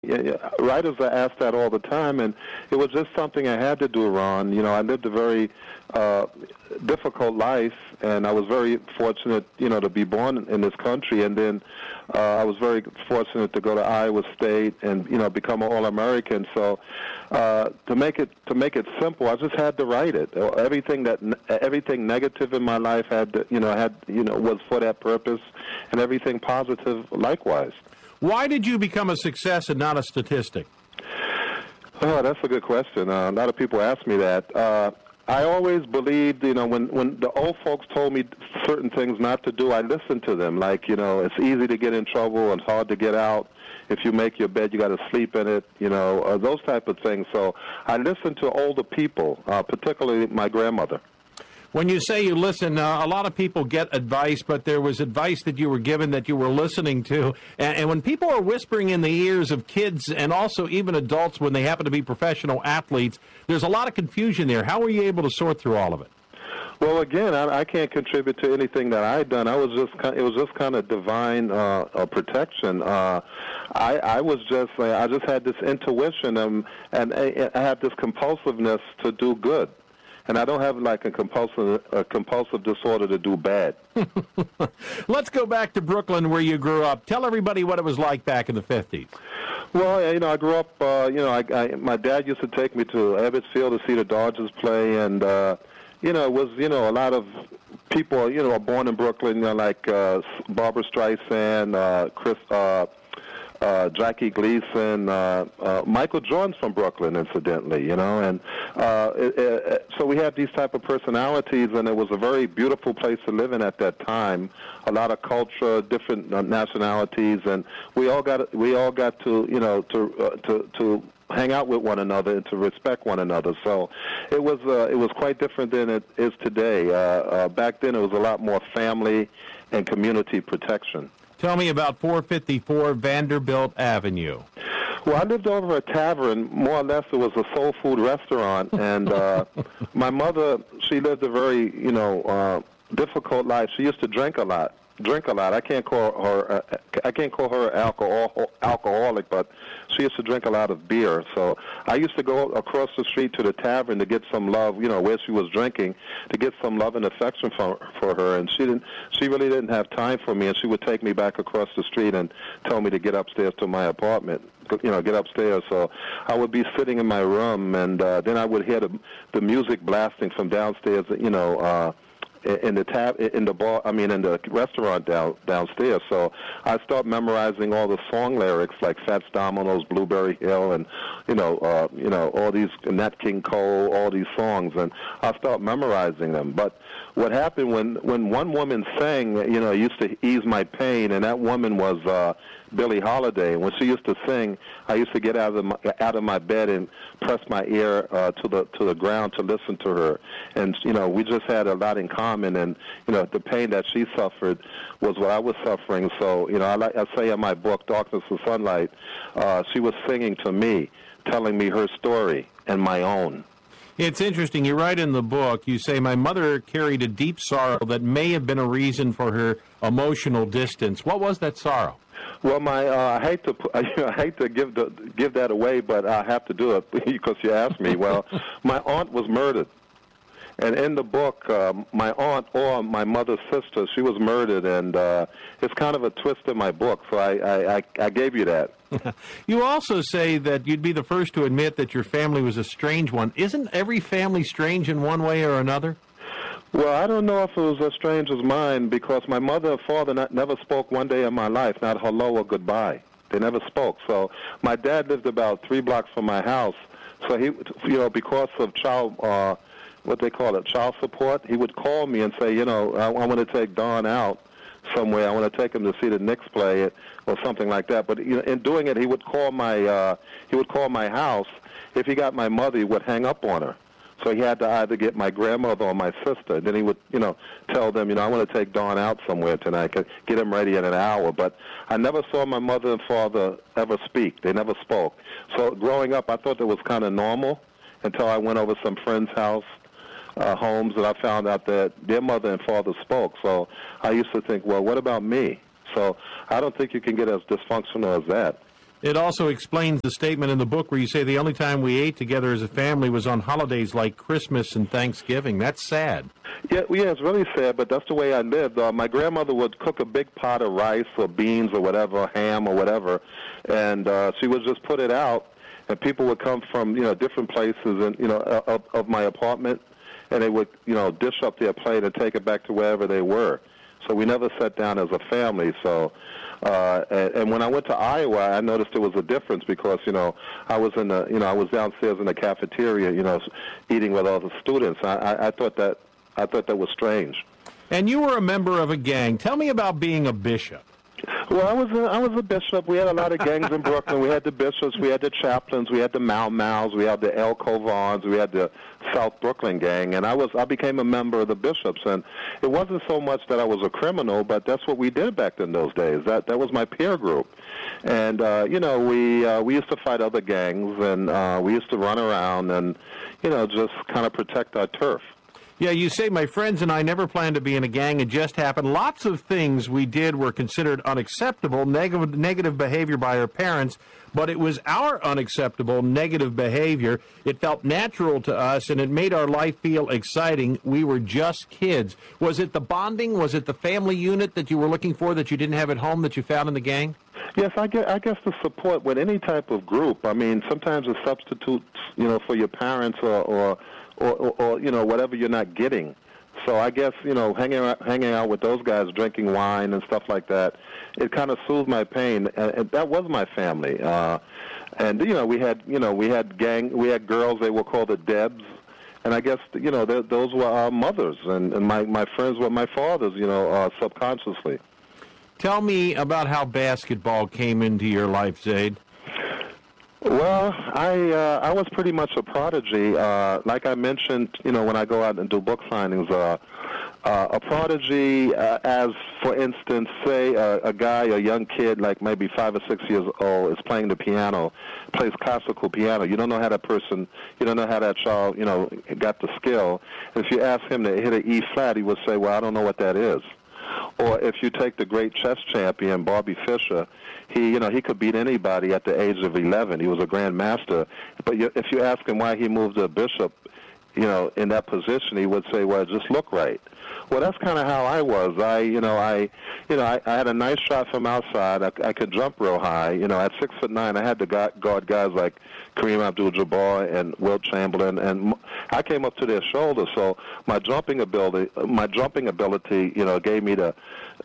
Writers are asked that all the time, and it was just something I had to do, Ron. I lived a very difficult life, and I was very fortunate, to be born in this country, and then I was very fortunate to go to Iowa State and, become an All-American. So to make it simple, I just had to write it. Everything negative in my life was for that purpose, and everything positive likewise. Why did you become a success and not a statistic? Oh, that's a good question. A lot of people ask me that. I always believed, when the old folks told me certain things not to do, I listened to them. Like, it's easy to get in trouble and hard to get out. If you make your bed, you got to sleep in it, those type of things. So I listened to older people, particularly my grandmother. When you say you listen, a lot of people get advice, but there was advice that you were given that you were listening to. And when people are whispering in the ears of kids and also even adults when they happen to be professional athletes, there's a lot of confusion there. How were you able to sort through all of it? Well, again, I can't contribute to anything that I've done. It was just kind of divine protection. I just had this intuition, and I had this compulsiveness to do good. And I don't have like a compulsive disorder to do bad. Let's go back to Brooklyn where you grew up. Tell everybody what it was like back in the 50s. Well, I grew up, my dad used to take me to Ebbets Field to see the Dodgers play, and, it was, a lot of people, born in Brooklyn, like Barbra Streisand, Jackie Gleason, Michael Jordan's from Brooklyn, incidentally, and so we had these type of personalities, and it was a very beautiful place to live in at that time. A lot of culture, different nationalities, and we all got to to hang out with one another and to respect one another. So it was quite different than it is today. Back then, it was a lot more family and community protection. Tell me about 454 Vanderbilt Avenue. Well, I lived over a tavern. More or less, it was a soul food restaurant. And my mother, she lived a very, difficult life. She used to drink a lot. I can't call her alcoholic, but she used to drink a lot of beer. So I used to go across the street to the tavern to get some love, where she was drinking, to get some love and affection for her. And she really didn't have time for me, and she would take me back across the street and tell me to get upstairs to my apartment. Get upstairs. So I would be sitting in my room, and then I would hear the music blasting from downstairs. In the restaurant downstairs. So I start memorizing all the song lyrics like Fats Domino's, Blueberry Hill, and all these Nat King Cole, all these songs, and I start memorizing them. But what happened when one woman sang, used to ease my pain, and that woman was Billie Holiday. And when she used to sing, I used to get out of my bed and press my ear to the ground to listen to her. And we just had a lot in common. And the pain that she suffered was what I was suffering. So I say in my book, Darkness to Sunlight, she was singing to me, telling me her story and my own. It's interesting. You write in the book, you say, my mother carried a deep sorrow that may have been a reason for her emotional distance. What was that sorrow? Well, I hate to give that away, but I have to do it because you asked me. Well, my aunt was murdered, and in the book, my aunt or my mother's sister, she was murdered, and it's kind of a twist in my book. So I gave you that. You also say that you'd be the first to admit that your family was a strange one. Isn't every family strange in one way or another? Well, I don't know if it was as strange as mine because my mother and father never spoke one day in my life, not hello or goodbye. They never spoke. So my dad lived about 3 blocks from my house. So he, because of child support, he would call me and say, I want to take Don out somewhere. I want to take him to see the Knicks play or something like that. But in doing it, he would call my house. If he got my mother, he would hang up on her. So he had to either get my grandmother or my sister. Then he would, tell them, I want to take Don out somewhere tonight. Get him ready in an hour. But I never saw my mother and father ever speak. They never spoke. So growing up, I thought that was kind of normal until I went over some friends' homes, and I found out that their mother and father spoke. So I used to think, well, what about me? So I don't think you can get as dysfunctional as that. It also explains the statement in the book where you say the only time we ate together as a family was on holidays like Christmas and Thanksgiving. That's sad. Yeah, it's really sad, but that's the way I lived. My grandmother would cook a big pot of rice or beans or whatever, ham or whatever, and she would just put it out, and people would come from, different places and, of my apartment, and they would, dish up their plate and take it back to wherever they were. So we never sat down as a family. So, and when I went to Iowa, I noticed there was a difference because, I was I was downstairs in the cafeteria, eating with all the students. I thought that was strange. And you were a member of a gang. Tell me about being a bishop. Well, I was a bishop. We had a lot of gangs in Brooklyn. We had the bishops, we had the chaplains, we had the Mau Mau's, we had the El Covans, we had the South Brooklyn gang, and I became a member of the bishops. And it wasn't so much that I was a criminal, but that's what we did back in those days. That was my peer group, and we used to fight other gangs, and we used to run around and just kind of protect our turf. Yeah, you say my friends and I never planned to be in a gang. It just happened. Lots of things we did were considered unacceptable, negative behavior by our parents, but it was our unacceptable negative behavior. It felt natural to us, and it made our life feel exciting. We were just kids. Was it the bonding? Was it the family unit that you were looking for that you didn't have at home that you found in the gang? Yes, I guess the support with any type of group. I mean, sometimes it substitutes, for your parents or whatever you're not getting. So I guess, hanging out with those guys, drinking wine and stuff like that, it kind of soothed my pain, and that was my family. And we had girls, they were called the Debs, and I guess those were our mothers, and my friends were my fathers, subconsciously. Tell me about how basketball came into your life, Zaid. Well, I was pretty much a prodigy. Like I mentioned, when I go out and do book signings, a prodigy, as for instance, say a young kid, like maybe 5 or 6 years old, is playing the piano, plays classical piano. You don't know how that person, you don't know how that child, got the skill. If you ask him to hit an E flat, he would say, "Well, I don't know what that is." Or if you take the great chess champion Bobby Fischer, he could beat anybody at the age of 11. He was a grandmaster. But if you ask him why he moved to a bishop, in that position, he would say, "Well, it just looked right." Well, that's kind of how I was. I had a nice shot from outside. I could jump real high. At 6'9", I had to guard guys like Kareem Abdul-Jabbar and Wilt Chamberlain, and I came up to their shoulders. So my jumping ability, gave me the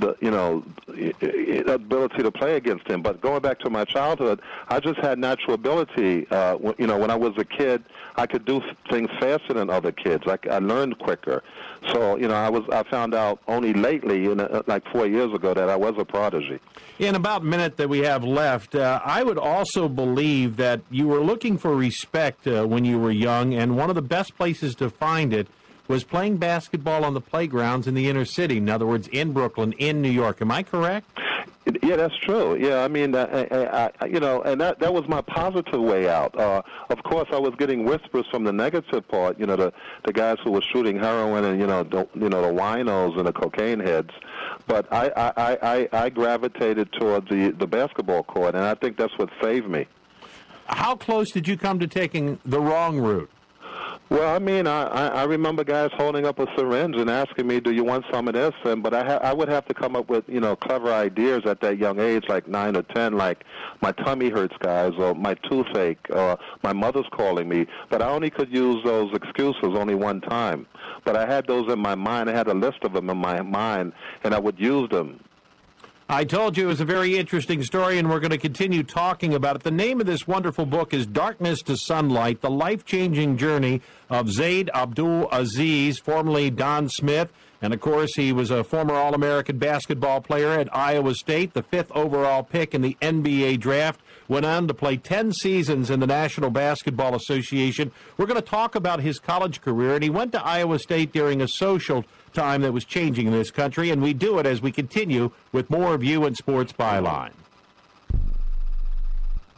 ability to play against him. But going back to my childhood, I just had natural ability. When I was a kid, I could do things faster than other kids. I learned quicker. So, I found out only lately, like 4 years ago, that I was a prodigy. In about a minute that we have left, I would also believe that you were looking for respect when you were young, and one of the best places to find it was playing basketball on the playgrounds in the inner city. In other words, in Brooklyn, in New York. Am I correct? Yeah, that's true. Yeah, I mean, and that was my positive way out. Of course, I was getting whispers from the negative part. The guys who were shooting heroin and the winos and the cocaine heads. But I gravitated toward the basketball court, and I think that's what saved me. How close did you come to taking the wrong route? Well, I mean, I remember guys holding up a syringe and asking me, "Do you want some of this?" But I would have to come up with clever ideas at that young age, like 9 or 10, like my tummy hurts, guys, or my toothache, or my mother's calling me. But I only could use those excuses only one time. But I had those in my mind. I had a list of them in my mind, and I would use them. I told you it was a very interesting story, and we're going to continue talking about it. The name of this wonderful book is Darkness to Sunlight, The Life-Changing Journey of Zaid Abdul-Aziz, formerly Don Smith. And, of course, he was a former All-American basketball player at Iowa State, the 5th overall pick in the NBA draft. Went on to play 10 seasons in the National Basketball Association. We're going to talk about his college career, and he went to Iowa State during a social time that was changing in this country, and we do it as we continue with more of You in Sports Byline.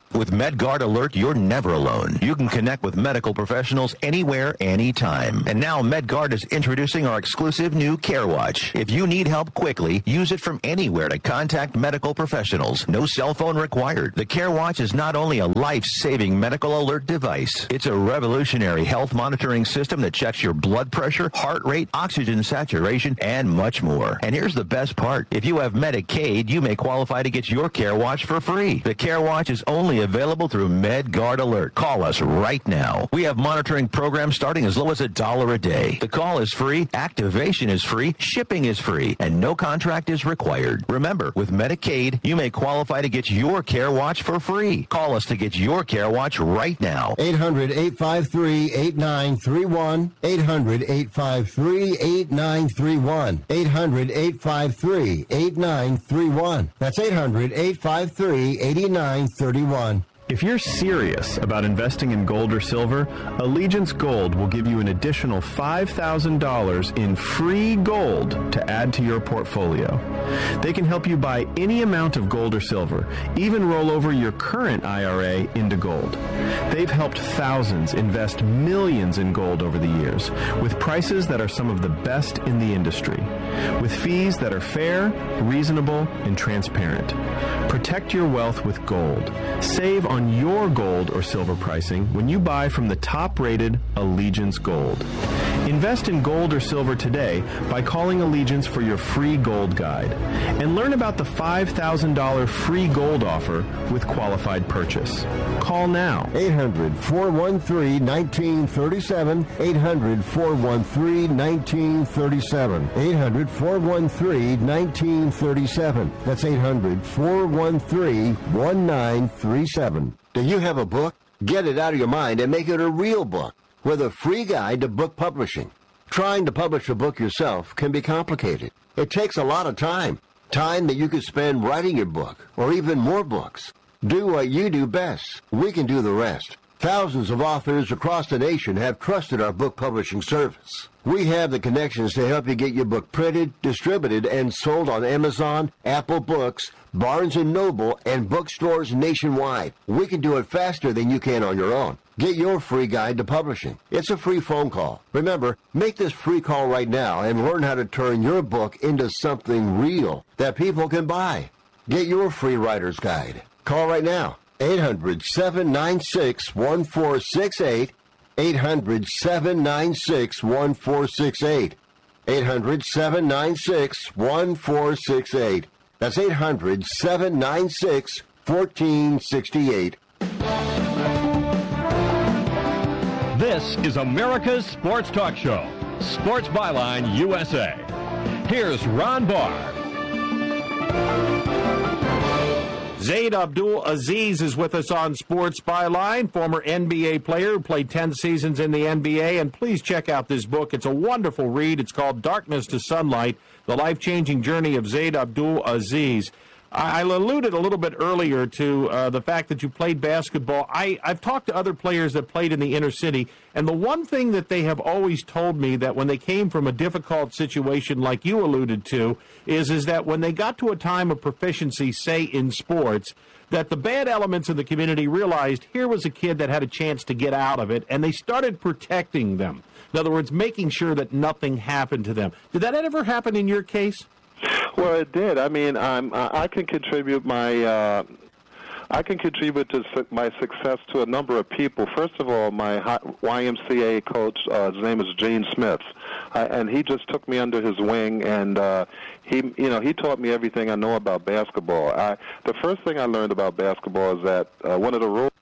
With MedGuard Alert, you're never alone. You can connect with medical professionals anywhere, anytime. And now MedGuard is introducing our exclusive new CareWatch. If you need help quickly, use it from anywhere to contact medical professionals. No cell phone required. The CareWatch is not only a life-saving medical alert device, it's a revolutionary health monitoring system that checks your blood pressure, heart rate, oxygen saturation, and much more. And here's the best part. If you have Medicaid, you may qualify to get your CareWatch for free. The CareWatch is only available through MedGuard Alert. Call us right now. We have monitoring programs starting as low as $1 a day. The call is free, activation is free, shipping is free, and no contract is required. Remember, with Medicaid, you may qualify to get your CareWatch for free. Call us to get your CareWatch right now. 800-853-8931. 800-853-8931. 800-853-8931. That's 800-853-8931. If you're serious about investing in gold or silver, Allegiance Gold will give you an additional $5,000 in free gold to add to your portfolio. They can help you buy any amount of gold or silver, even roll over your current IRA into gold. They've helped thousands invest millions in gold over the years, with prices that are some of the best in the industry, with fees that are fair, reasonable, and transparent. Protect your wealth with gold. Save on your gold or silver pricing when you buy from the top-rated Allegiance Gold. Invest in gold or silver today by calling Allegiance for your free gold guide and learn about the $5,000 free gold offer with qualified purchase. Call now. 800-413-1937. 800-413-1937. 800-413-1937. That's 800-413-1937. Do you have a book? Get it out of your mind and make it a real book with a free guide to book publishing. Trying to publish a book yourself can be complicated. It takes a lot of time. Time that you could spend writing your book or even more books. Do what you do best. We can do the rest. Thousands of authors across the nation have trusted our book publishing service. We have the connections to help you get your book printed, distributed, and sold on Amazon, Apple Books, Barnes & Noble, and bookstores nationwide. We can do it faster than you can on your own. Get your free guide to publishing. It's a free phone call. Remember, make this free call right now and learn how to turn your book into something real that people can buy. Get your free writer's guide. Call right now. 800-796-1468. 800-796-1468. 800-796-1468. That's 800-796-1468. This is America's Sports Talk Show, Sports Byline USA. Here's Ron Barr. Zaid Abdul-Aziz is with us on Sports Byline, former NBA player who played 10 seasons in the NBA. And please check out this book. It's a wonderful read. It's called Darkness to Sunlight, The Life-Changing Journey of Zaid Abdul-Aziz. I alluded a little bit earlier to the fact that you played basketball. I've talked to other players that played in the inner city, and the one thing that they have always told me that when they came from a difficult situation like you alluded to is that when they got to a time of proficiency, say in sports, that the bad elements of the community realized here was a kid that had a chance to get out of it, and they started protecting them. In other words, making sure that nothing happened to them. Did that ever happen in your case? Well, it did. I mean, I can contribute my my success to a number of people. First of all, my YMCA coach, his name is Gene Smith, and he just took me under his wing, and he taught me everything I know about basketball. The first thing I learned about basketball is that one of the rules